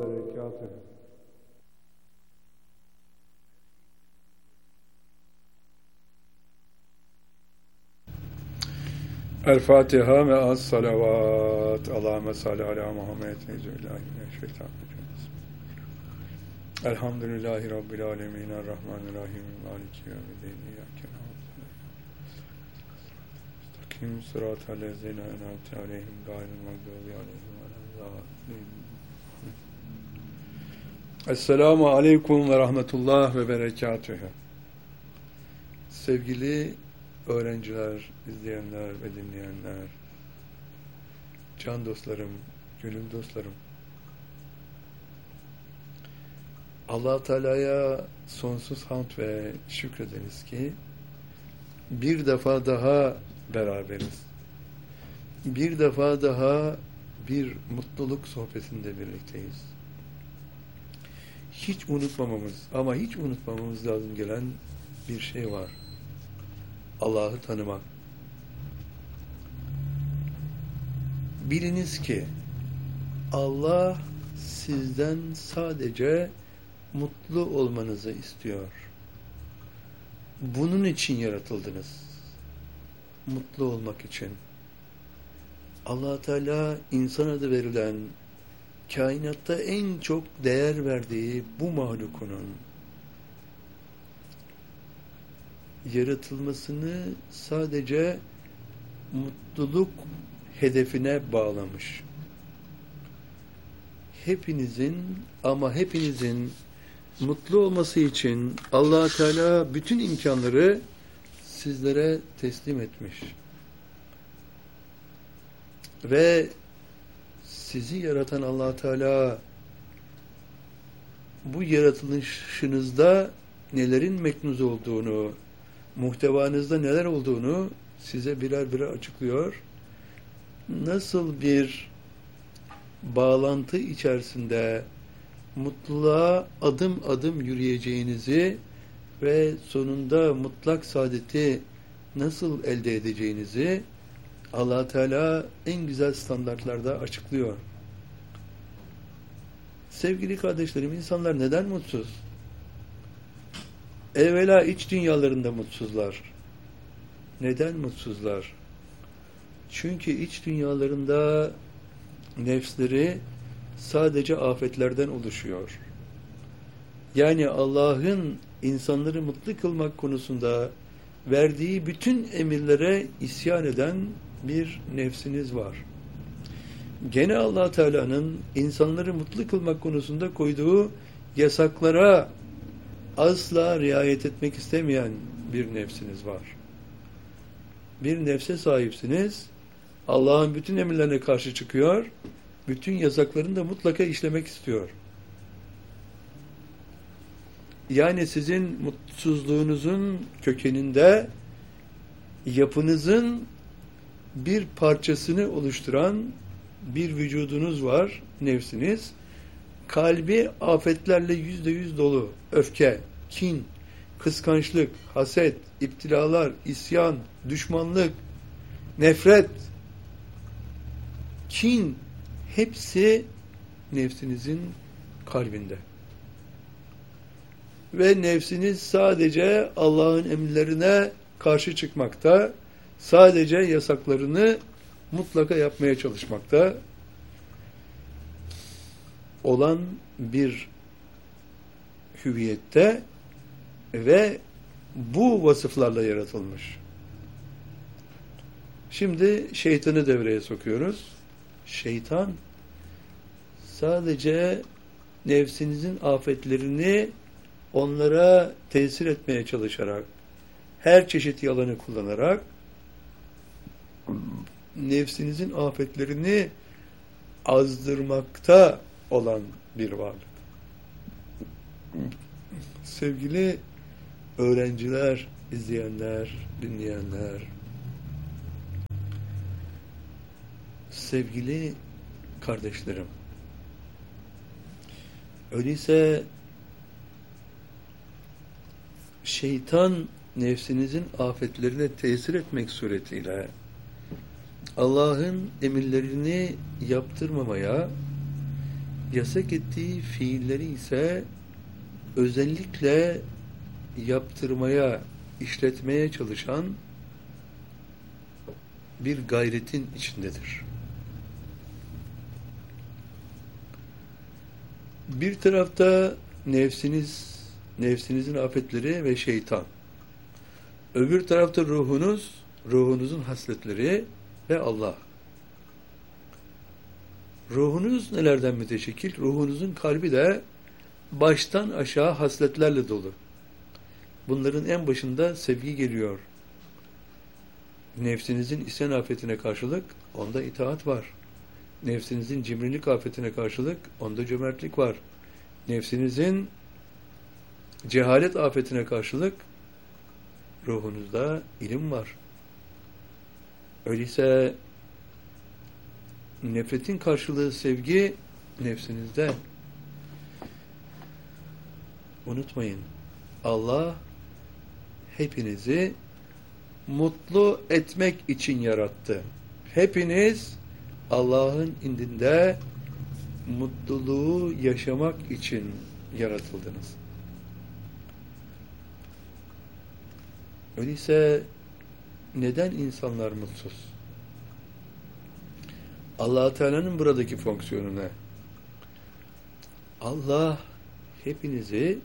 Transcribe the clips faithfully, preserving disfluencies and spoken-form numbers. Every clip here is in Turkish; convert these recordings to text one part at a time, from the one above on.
وبركاته. El-Fatiha ve as-salavat. Allahümme salli ala Muhammed. Euzubillahimineşşeytanirracim. Elhamdülillahi Rabbil alemin. Errahmanirrahim. Maliki yevmiddin. İyyâke na'budu ve iyyâke nestaîn. Sıratal lezîne en'amte aleyhim gâyril mağdûbi aleyhim veleddâllîn. Esselamu aleyküm ve rahmetullah ve berekatühü. Sevgili öğrenciler, izleyenler ve dinleyenler, can dostlarım, gönül dostlarım, Allah Teala'ya sonsuz hamd ve şükrederiz ki bir defa daha beraberiz. Bir defa daha bir mutluluk sohbetinde birlikteyiz. Hiç unutmamamız ama hiç unutmamamız lazım gelen bir şey var. Allah'ı tanımak. Biliniz ki Allah sizden sadece mutlu olmanızı istiyor. Bunun için yaratıldınız. Mutlu olmak için. Allah Teala insan adı verilen kainatta en çok değer verdiği bu mahlukunun yaratılmasını sadece mutluluk hedefine bağlamış. Hepinizin ama hepinizin mutlu olması için Allah Teala bütün imkanları sizlere teslim etmiş. Ve sizi yaratan Allah Teala bu yaratılışınızda nelerin meknuz olduğunu, muhtevanızda neler olduğunu size birer birer açıklıyor. Nasıl bir bağlantı içerisinde mutluluğa adım adım yürüyeceğinizi ve sonunda mutlak saadeti nasıl elde edeceğinizi Allah Teala en güzel standartlarda açıklıyor. Sevgili kardeşlerim, insanlar neden mutsuz? Evvela iç dünyalarında mutsuzlar. Neden mutsuzlar? Çünkü iç dünyalarında nefsleri sadece afetlerden oluşuyor. Yani Allah'ın insanları mutlu kılmak konusunda verdiği bütün emirlere isyan eden bir nefsiniz var. Gene Allah Teala'nın insanları mutlu kılmak konusunda koyduğu yasaklara asla riayet etmek istemeyen bir nefsiniz var. Bir nefse sahipsiniz. Allah'ın bütün emirlerine karşı çıkıyor. Bütün yasaklarını da mutlaka işlemek istiyor. Yani sizin mutsuzluğunuzun kökeninde yapınızın bir parçasını oluşturan bir vücudunuz var, nefsiniz. Kalbi afetlerle yüzde yüz dolu. Öfke, kin, kıskançlık, haset, iptilalar, isyan, düşmanlık, nefret, kin, hepsi nefsinizin kalbinde. Ve nefsiniz sadece Allah'ın emirlerine karşı çıkmakta, sadece yasaklarını mutlaka yapmaya çalışmakta olan bir hüviyette ve bu vasıflarla yaratılmış. Şimdi şeytanı devreye sokuyoruz. Şeytan sadece nefsinizin afetlerini onlara tesir etmeye çalışarak, her çeşit yalanı kullanarak nefsinizin afetlerini azdırmakta olan bir varlık. Sevgili öğrenciler, izleyenler, dinleyenler, sevgili kardeşlerim, öyleyse şeytan nefsinizin afetlerine tesir etmek suretiyle Allah'ın emirlerini yaptırmamaya Yasak ettiği fiilleri ise özellikle yaptırmaya, işletmeye çalışan bir gayretin içindedir. Bir tarafta nefsiniz, nefsinizin afetleri ve şeytan. Öbür tarafta ruhunuz, ruhunuzun hasletleri ve Allah. Ruhunuz nelerden müteşekkil? Ruhunuzun kalbi de baştan aşağı hasletlerle dolu. Bunların en başında sevgi geliyor. Nefsinizin isyan afetine karşılık onda itaat var. Nefsinizin cimrilik afetine karşılık onda cömertlik var. Nefsinizin cehalet afetine karşılık ruhunuzda ilim var. Öyleyse nefretin karşılığı sevgi nefsinizde. Unutmayın, Allah hepinizi mutlu etmek için yarattı. Hepiniz Allah'ın indinde mutluluğu yaşamak için yaratıldınız. Öyleyse neden insanlar mutsuz? Allah Teala'nın buradaki fonksiyonu ne? Allah hepinizi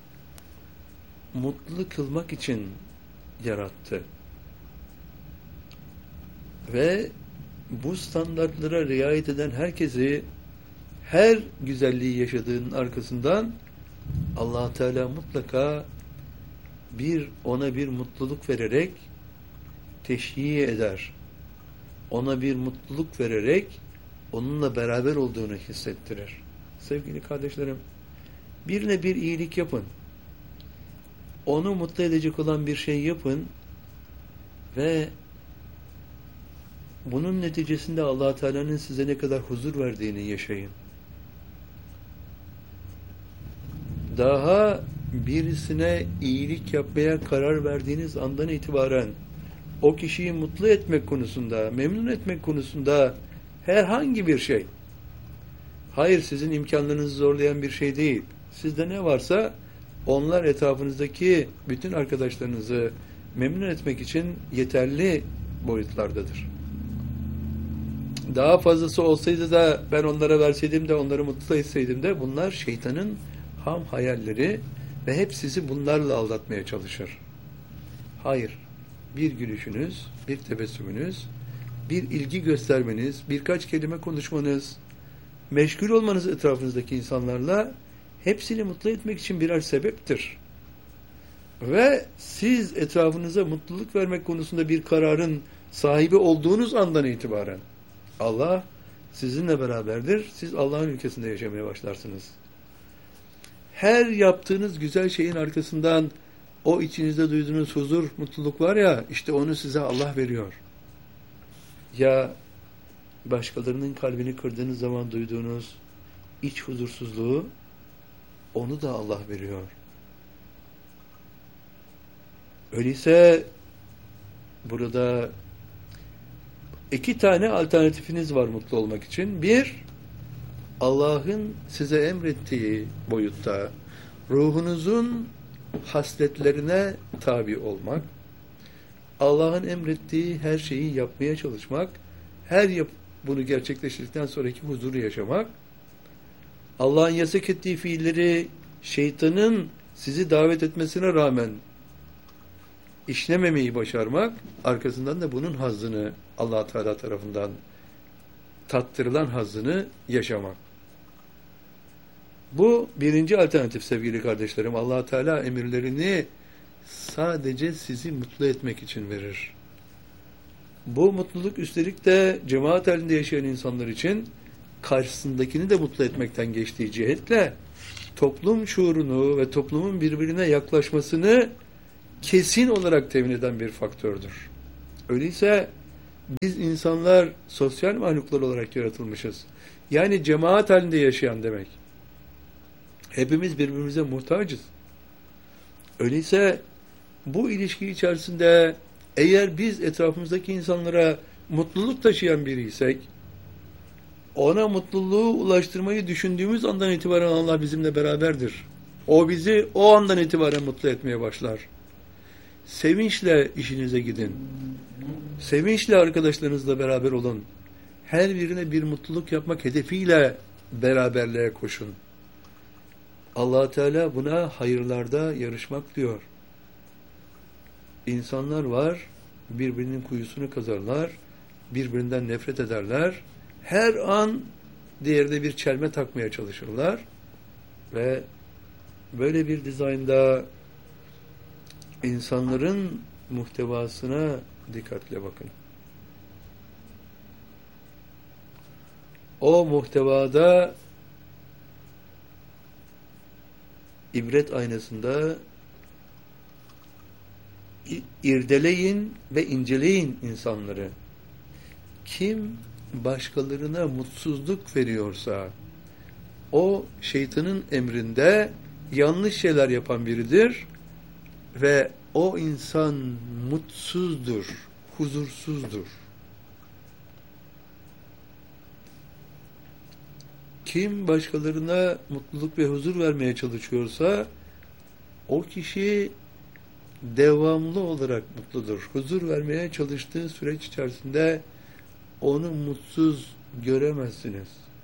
mutlu kılmak için yarattı. Ve bu standartlara riayet eden herkesi her güzelliği yaşadığının arkasından Allah Teala mutlaka bir ona bir mutluluk vererek teşhir eder. Ona bir mutluluk vererek onunla beraber olduğunu hissettirir. Sevgili kardeşlerim, birine bir iyilik yapın. Onu mutlu edecek olan bir şey yapın ve bunun neticesinde Allah Teala'nın size ne kadar huzur verdiğini yaşayın. Daha birisine iyilik yapmaya karar verdiğiniz andan itibaren o kişiyi mutlu etmek konusunda, memnun etmek konusunda herhangi bir şey, hayır sizin imkanlarınızı zorlayan bir şey değil. Sizde ne varsa onlar etrafınızdaki bütün arkadaşlarınızı memnun etmek için yeterli boyutlardadır. Daha fazlası olsaydı da ben onlara verseydim de onları mutlu etseydim de bunlar şeytanın ham hayalleri ve hep sizi bunlarla aldatmaya çalışır. Hayır. Bir gülüşünüz, bir tebessümünüz, bir ilgi göstermeniz, birkaç kelime konuşmanız, meşgul olmanız etrafınızdaki insanlarla hepsini mutlu etmek için birer sebeptir. Ve siz etrafınıza mutluluk vermek konusunda bir kararın sahibi olduğunuz andan itibaren Allah sizinle beraberdir. Siz Allah'ın ülkesinde yaşamaya başlarsınız. Her yaptığınız güzel şeyin arkasından o içinizde duyduğunuz huzur, mutluluk var ya, işte onu size Allah veriyor. Ya başkalarının kalbini kırdığınız zaman duyduğunuz iç huzursuzluğu, onu da Allah veriyor. Öyleyse burada iki tane alternatifiniz var mutlu olmak için. Bir, Allah'ın size emrettiği boyutta ruhunuzun hasletlerine tabi olmak, Allah'ın emrettiği her şeyi yapmaya çalışmak, her yap bunu gerçekleştirdikten sonraki huzuru yaşamak, Allah'ın yasak ettiği fiilleri şeytanın sizi davet etmesine rağmen işlememeyi başarmak, arkasından da bunun hazzını Allah Teala tarafından tattırılan hazzını yaşamak. Bu birinci alternatif sevgili kardeşlerim. Allah Teala emirlerini sadece sizi mutlu etmek için verir. Bu mutluluk üstelik de cemaat halinde yaşayan insanlar için karşısındakini de mutlu etmekten geçtiği cihetle toplum şuurunu ve toplumun birbirine yaklaşmasını kesin olarak temin eden bir faktördür. Öyleyse biz insanlar sosyal mahluklar olarak yaratılmışız. Yani cemaat halinde yaşayan demek. Hepimiz birbirimize muhtacız. Öyleyse bu ilişki içerisinde eğer biz etrafımızdaki insanlara mutluluk taşıyan biriysek, ona mutluluğu ulaştırmayı düşündüğümüz andan itibaren Allah bizimle beraberdir. O bizi o andan itibaren mutlu etmeye başlar. Sevinçle işinize gidin. Sevinçle arkadaşlarınızla beraber olun. Her birine bir mutluluk yapmak hedefiyle beraberliğe koşun. Allah Teala buna hayırlarda yarışmak diyor. İnsanlar var, birbirinin kuyusunu kazarlar, birbirinden nefret ederler. Her an diğerine bir çelme takmaya çalışırlar ve böyle bir dizaynda insanların muhtevasına dikkatle bakın. O muhtevada ibret aynasında irdeleyin ve inceleyin insanları. Kim başkalarına mutsuzluk veriyorsa o şeytanın emrinde yanlış şeyler yapan biridir ve o insan mutsuzdur, huzursuzdur. Kim başkalarına mutluluk ve huzur vermeye çalışıyorsa o kişi devamlı olarak mutludur. Huzur vermeye çalıştığı süreç içerisinde onu mutsuz göremezsiniz.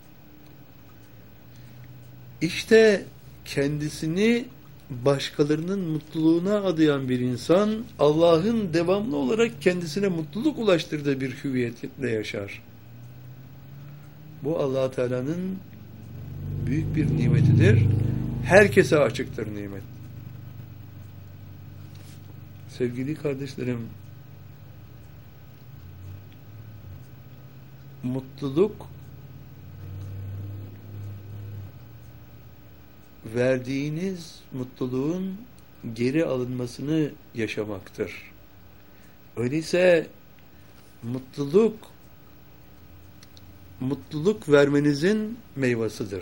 İşte kendisini başkalarının mutluluğuna adayan bir insan Allah'ın devamlı olarak kendisine mutluluk ulaştırdığı bir hüviyetle yaşar. Bu Allah Teala'nın büyük bir nimetidir. Herkese açıktır nimet. Sevgili kardeşlerim, mutluluk verdiğiniz mutluluğun geri alınmasını yaşamaktır. Öyleyse mutluluk mutluluk vermenizin meyvasıdır.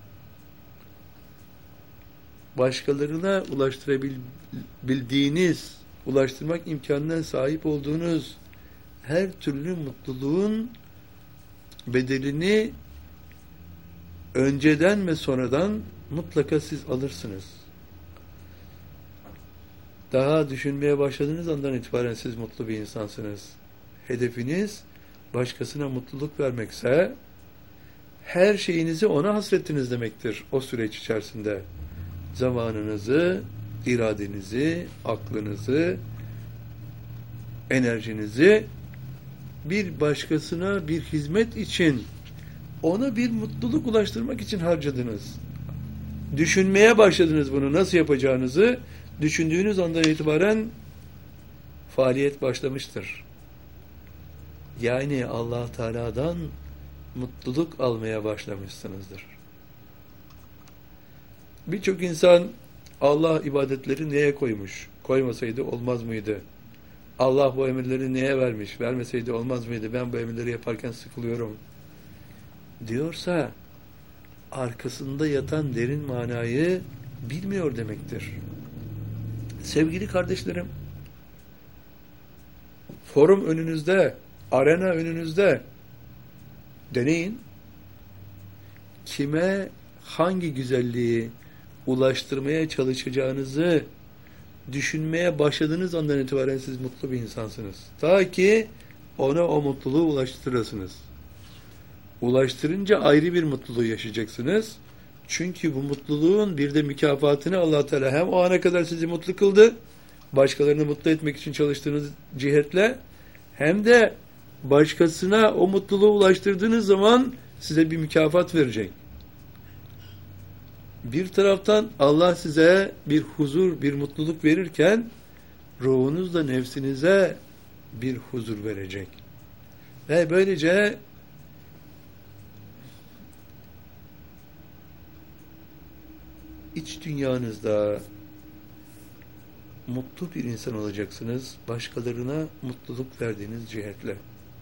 Başkalarına ulaştırabildiğiniz, ulaştırmak imkanına sahip olduğunuz her türlü mutluluğun bedelini önceden ve sonradan mutlaka siz alırsınız. Daha düşünmeye başladığınız andan itibaren siz mutlu bir insansınız. Hedefiniz başkasına mutluluk vermekse her şeyinizi ona hasrettiniz demektir o süreç içerisinde. Zamanınızı, iradenizi, aklınızı, enerjinizi bir başkasına bir hizmet için, ona bir mutluluk ulaştırmak için harcadınız. Düşünmeye başladınız bunu nasıl yapacağınızı. Düşündüğünüz andan itibaren faaliyet başlamıştır. Yani Allah Teala'dan mutluluk almaya başlamışsınızdır. Birçok insan Allah ibadetleri neye koymuş? Koymasaydı olmaz mıydı? Allah bu emirleri neye vermiş? Vermeseydi olmaz mıydı? Ben bu emirleri yaparken sıkılıyorum diyorsa arkasında yatan derin manayı bilmiyor demektir. Sevgili kardeşlerim, forum önünüzde, arena önünüzde, deneyin. Kime hangi güzelliği ulaştırmaya çalışacağınızı düşünmeye başladığınız andan itibaren siz mutlu bir insansınız. Ta ki ona o mutluluğu ulaştırırsınız. Ulaştırınca ayrı bir mutluluğu yaşayacaksınız. Çünkü bu mutluluğun bir de mükafatını Allah Teala hem o ana kadar sizi mutlu kıldı, başkalarını mutlu etmek için çalıştığınız cihetle, hem de başkasına o mutluluğu ulaştırdığınız zaman size bir mükafat verecek. Bir taraftan Allah size bir huzur, bir mutluluk verirken ruhunuzla nefsinize bir huzur verecek. Ve böylece iç dünyanızda mutlu bir insan olacaksınız, başkalarına mutluluk verdiğiniz cihetle.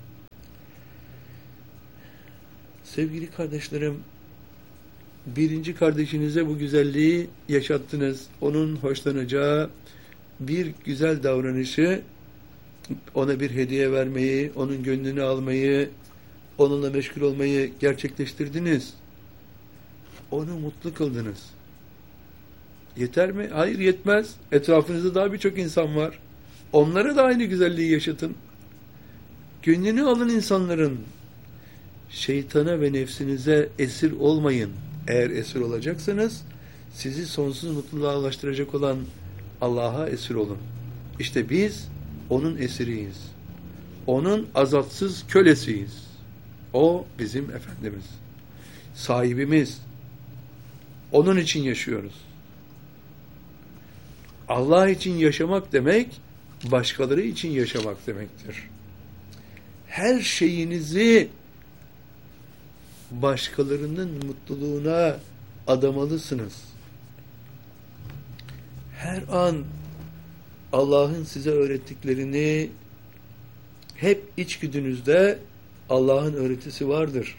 Sevgili kardeşlerim, birinci kardeşinize bu güzelliği yaşattınız. Onun hoşlanacağı bir güzel davranışı, ona bir hediye vermeyi, onun gönlünü almayı, onunla meşgul olmayı gerçekleştirdiniz. Onu mutlu kıldınız. Yeter mi? Hayır, yetmez. Etrafınızda daha birçok insan var. Onlara da aynı güzelliği yaşatın. Gönlünü alın insanların. Şeytana ve nefsinize esir olmayın. Eğer esir olacaksanız sizi sonsuz mutluluğa ulaştıracak olan Allah'a esir olun. İşte biz onun esiriyiz. Onun azatsız kölesiyiz. O bizim Efendimiz. Sahibimiz. Onun için yaşıyoruz. Allah için yaşamak demek, başkaları için yaşamak demektir. Her şeyinizi başkalarının mutluluğuna adamalısınız. Her an Allah'ın size öğrettiklerini hep içgüdünüzde Allah'ın öğretisi vardır.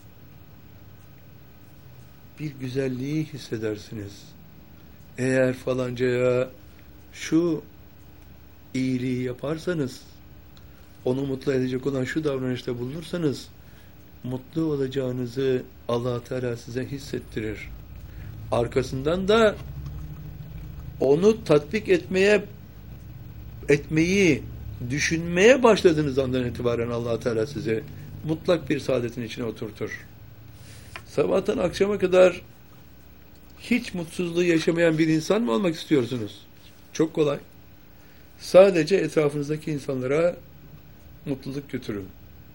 Bir güzelliği hissedersiniz. Eğer falancaya şu iyiliği yaparsanız, onu mutlu edecek olan şu davranışta bulunursanız, mutlu olacağınızı Allah Teala size hissettirir. Arkasından da onu tatbik etmeye etmeyi düşünmeye başladığınız andan itibaren Allah Teala sizi mutlak bir saadetin içine oturtur. Sabahtan akşama kadar hiç mutsuzluğu yaşamayan bir insan mı olmak istiyorsunuz? Çok kolay. Sadece etrafınızdaki insanlara mutluluk götürün.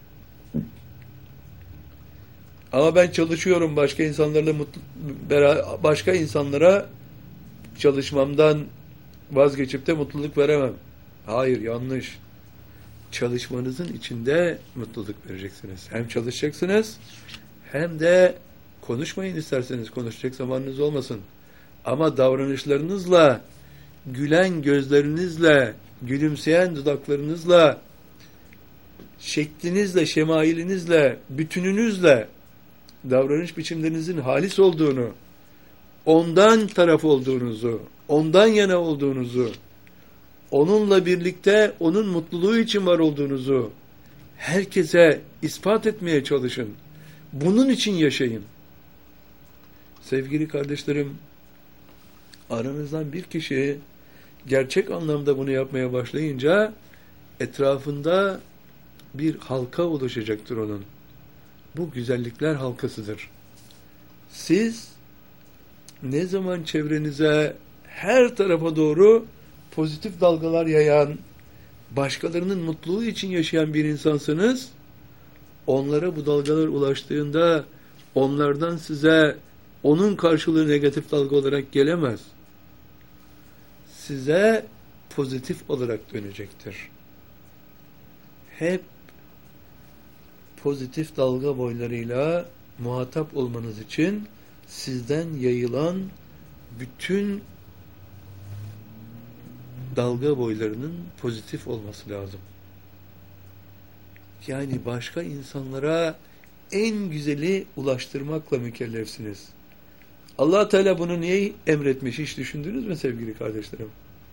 Ama ben çalışıyorum, başka insanlarla mutlu, başka insanlara çalışmamdan vazgeçip de mutluluk veremem. Hayır, yanlış. Çalışmanızın içinde mutluluk vereceksiniz. Hem çalışacaksınız, hem de konuşmayın isterseniz, konuşacak zamanınız olmasın. Ama davranışlarınızla, gülen gözlerinizle, gülümseyen dudaklarınızla, şeklinizle, şemailinizle, bütününüzle davranış biçimlerinizin halis olduğunu, ondan taraf olduğunuzu, ondan yana olduğunuzu, onunla birlikte onun mutluluğu için var olduğunuzu herkese ispat etmeye çalışın. Bunun için yaşayın. Sevgili kardeşlerim, aranızdan bir kişi gerçek anlamda bunu yapmaya başlayınca etrafında bir halka oluşacaktır onun. Bu güzellikler halkasıdır. Siz ne zaman çevrenize her tarafa doğru pozitif dalgalar yayan, başkalarının mutluluğu için yaşayan bir insansınız, onlara bu dalgalar ulaştığında onlardan size onun karşılığı negatif dalga olarak gelemez. Size pozitif olarak dönecektir. Hep pozitif dalga boylarıyla muhatap olmanız için sizden yayılan bütün dalga boylarının pozitif olması lazım. Yani başka insanlara en güzeli ulaştırmakla mükellefsiniz. Allah Teala bunu niye emretmiş, hiç düşündünüz mü sevgili kardeşlerim?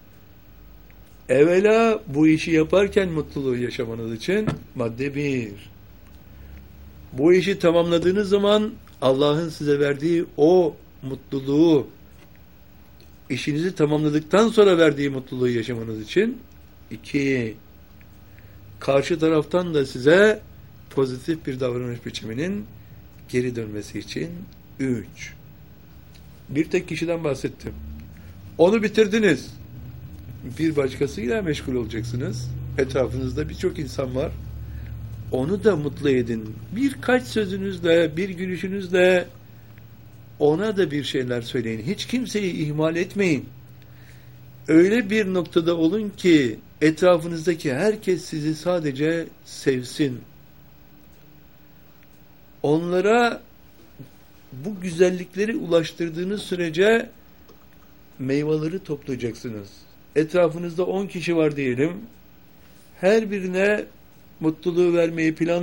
Evvela bu işi yaparken mutluluğu yaşamanız için madde bir. Bu işi tamamladığınız zaman Allah'ın size verdiği o mutluluğu, işinizi tamamladıktan sonra verdiği mutluluğu yaşamanız için iki. Karşı taraftan da size pozitif bir davranış biçiminin geri dönmesi için üç. Bir tek kişiden bahsettim. Onu bitirdiniz. Bir başkasıyla meşgul olacaksınız. Etrafınızda birçok insan var. Onu da mutlu edin. Birkaç sözünüzle, bir gülüşünüzle ona da bir şeyler söyleyin. Hiç kimseyi ihmal etmeyin. Öyle bir noktada olun ki etrafınızdaki herkes sizi sadece sevsin. Onlara bu güzellikleri ulaştırdığınız sürece meyveleri toplayacaksınız. Etrafınızda on kişi var diyelim. Her birine mutluluğu vermeyi plan